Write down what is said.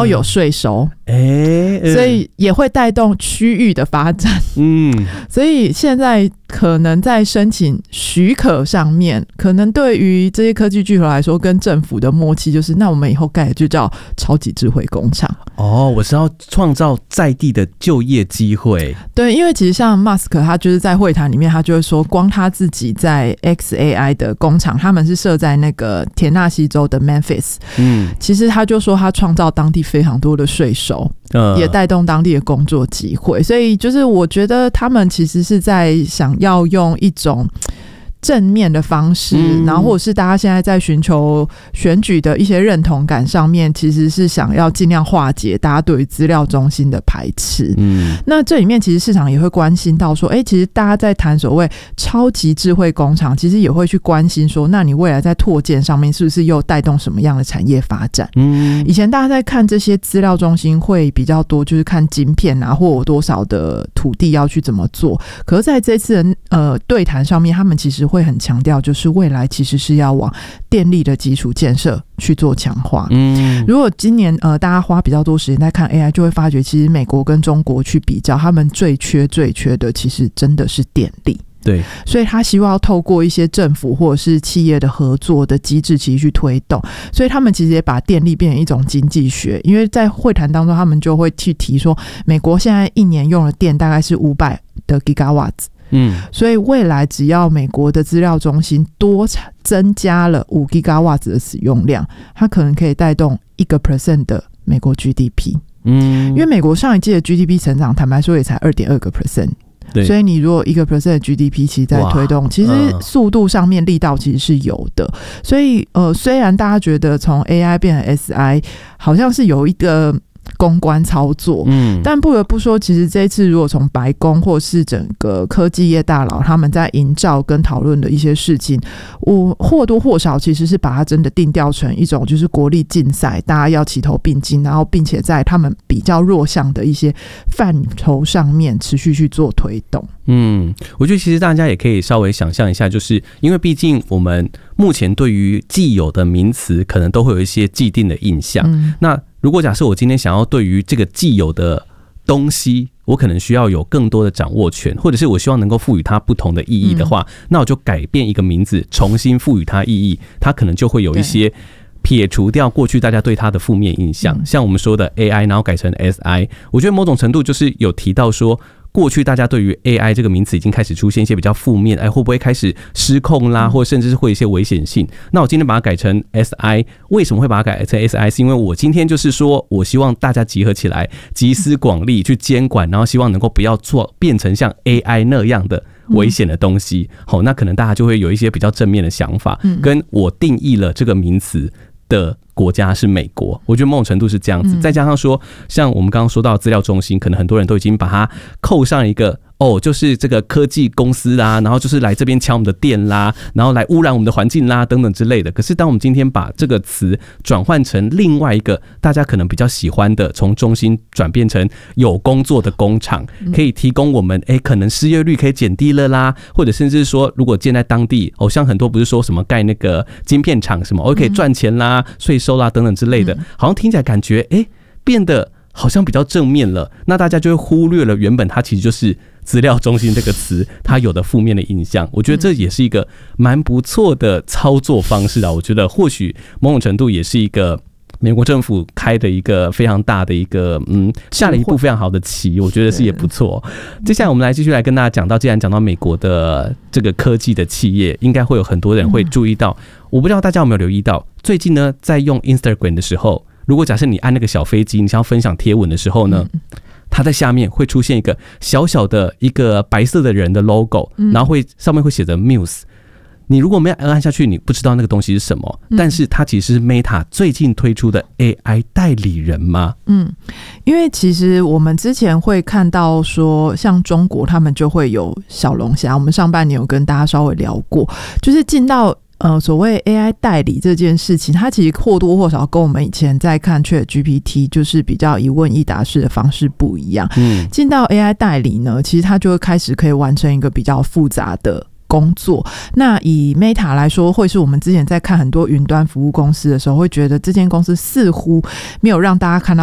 后有税收，所以也会带动区域的发展。所以现在可能在申请许可上面，可能对于这些科技巨头来说，跟政府的默契就是，那我们以后盖的就叫超级智慧工厂。 我是要创造在地的就业机会。 对，因为其实像 Musk 他就是在会谈里面，他就会说，光他自己在 XAI 的工厂，他们是设在那个田纳西州的 Memphis。其实他就说他创造当地非常多的税收，也带动当地的工作机会。所以就是我觉得他们其实是在想要用一种正面的方式，然后或者是大家现在在寻求选举的一些认同感上面，其实是想要尽量化解大家对于资料中心的排斥。那这里面其实市场也会关心到说，其实大家在谈所谓超级智慧工厂，其实也会去关心说，那你未来在拓建上面是不是又带动什么样的产业发展？以前大家在看这些资料中心会比较多，就是看晶片啊，或有多少的土地要去怎么做。可是在这次的对谈上面，他们其实会很强调，就是未来其实是要往电力的基础建设去做强化。如果今年大家花比较多时间在看 AI， 就会发觉其实美国跟中国去比较，他们最缺的其实真的是电力。 对， 所以他希望透过一些政府或者是企业的合作的机制，其实去推动。所以他们其实也把电力变成一种经济学，因为在会谈当中，他们就会去提说，美国现在一年用的电大概是500的 gigawatts。所以未来只要美国的资料中心多增加了5 gigawatts 的使用量，它可能可以带动1% 的美国 GDP。因为美国上一季的 GDP 成长，坦白说也才 2.2%。所以你如果1% 的 GDP 其实在推动，其实速度上面力道其实是有的。所以虽然大家觉得从 AI 变成 SI 好像是有一个公关操作，但不得不说，其实这一次如果从白宫或是整个科技业大佬他们在营造跟讨论的一些事情，我或多或少其实是把它真的定调成一种就是国力竞赛，大家要齐头并进，然后并且在他们比较弱项的一些范畴上面持续去做推动。 我觉得其实大家也可以稍微想象一下，就是因为毕竟我们目前对于既有的名词可能都会有一些既定的印象。那如果假设我今天想要对于这个既有的东西，我可能需要有更多的掌握权，或者是我希望能够赋予它不同的意义的话，那我就改变一个名字，重新赋予它意义，它可能就会有一些撇除掉过去大家对它的负面印象。像我们说的 AI 然后改成 SI， 我觉得某种程度就是有提到说，过去大家对于 AI 这个名词已经开始出现一些比较负面，会不会开始失控啦，或甚至是会有一些危险性。那我今天把它改成 SI， 为什么会把它改成 SI？ 是因为我今天就是说我希望大家集合起来，集思广力去监管，然后希望能够不要变成像 AI 那样的危险的东西。那可能大家就会有一些比较正面的想法，跟我定义了这个名词的国家是美国，我觉得某种程度是这样子。再加上说，像我们刚刚说到资料中心，可能很多人都已经把它扣上一个就是这个科技公司啦，然后就是来这边抢我们的电啦，然后来污染我们的环境啦等等之类的。可是当我们今天把这个词转换成另外一个大家可能比较喜欢的，从中心转变成有工作的工厂，可以提供我们可能失业率可以减低了啦，或者甚至说如果建在当地，像很多不是说什么盖那个晶片厂什么可以赚钱啦、税收啦等等之类的，好像听起来感觉变得好像比较正面了。那大家就会忽略了原本它其实就是资料中心这个词它有的负面的印象。我觉得这也是一个蛮不错的操作方式啊。我觉得或许某种程度也是一个美国政府开的一个非常大的一个下了一步非常好的棋，我觉得是也不错。接下来我们来继续来跟大家讲到，既然讲到美国的这个科技的企业，应该会有很多人会注意到，我不知道大家有没有留意到，最近呢在用 Instagram 的时候，如果假设你按那个小飞机，你想要分享贴文的时候呢，它在下面会出现一个小小的一个白色的人的 logo，然后上面会写着 Muse。你如果没有按下去，你不知道那个东西是什么，但是它其实是 Meta 最近推出的 AI 代理人吗？ 因为其实我们之前会看到说，像中国他们就会有小龙虾，我们上半年有跟大家稍微聊过，就是进到所谓 AI 代理这件事情，它其实或多或少跟我们以前在看 ChatGPT 就是比较一问一答式的方式不一样。进到 AI 代理呢，其实它就会开始可以完成一个比较复杂的工作。那以 Meta 来说，会是我们之前在看很多云端服务公司的时候，会觉得这间公司似乎没有让大家看到